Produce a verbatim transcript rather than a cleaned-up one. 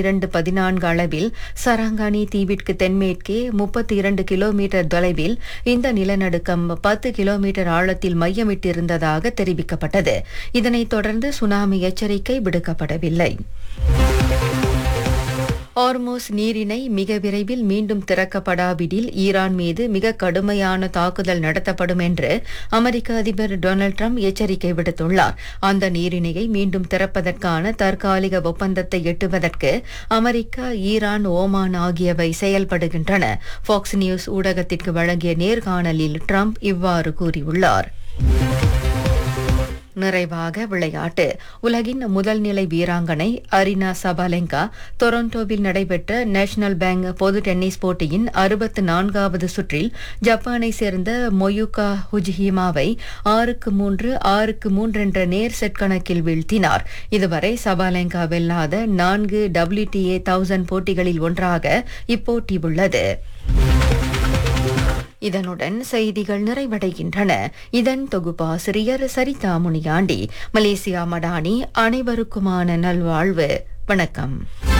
இரண்டு பதினான்கு அளவில் சரங்கானி தீவிற்கு தென்மேற்கே முப்பத்தி இரண்டு கிலோமீட்டர் தொலைவில் இந்த நிலநடுக்கம் பத்து கிலோமீட்டர் ஆழத்தில் மையமிட்டிருந்ததாக தெரிவிக்கப்பட்டது. இதனைத் தொடர்ந்து சுனாமி எச்சரிக்கை விடுக்கப்படவில்லை. ஹார்மோஸ் நீரிணை மிக விரைவில் மீண்டும் திறக்கப்படாவிடில் ஈரான் மீது மிக கடுமையான தாக்குதல் நடத்தப்படும் என்று அமெரிக்க அதிபர் டொனால்ட் ட்ரம்ப் எச்சரிக்கை விடுத்துள்ளார். அந்த நீரிணையை மீண்டும் திறப்பதற்கான தற்காலிக ஒப்பந்தத்தை எட்டுவதற்கு அமெரிக்கா, ஈரான், ஓமான் ஆகியவை செயல்படுகின்றன. ஃபாக்ஸ் நியூஸ் ஊடகத்திற்கு வழங்கிய நேர்காணலில் ட்ரம்ப் இவ்வாறு கூறியுள்ளார். நிறைவாக விளையாட்டு. உலகின் முதல் நிலை வீராங்கனை அரினா சபாலெங்கா டொரண்டோவில் நடைபெற்ற நேஷனல் பேங்க் பொது டென்னிஸ் போட்டியின் அறுபத்து நான்காவது சுற்றில் ஜப்பானை சேர்ந்த மொயுகா ஹுஜிஹிமாவை ஆறுக்கு மூன்று ஆறுக்கு மூன்று என்ற நேர் செட் கணக்கில் வீழ்த்தினார். இதுவரை சபாலெங்கா வெல்லாத நான்கு டபிள்யூடிஏ தௌசண்ட் போட்டிகளில் ஒன்றாக இப்போட்டி உள்ளது. இதனுடன் செய்திகள் நிறைவடைகின்றன. இதன் தொகுப்பாசிரியர் சரிதா முனியாண்டி. மலேசியா மடானி. அனைவருக்குமான நல்வாழ்வு. வணக்கம்.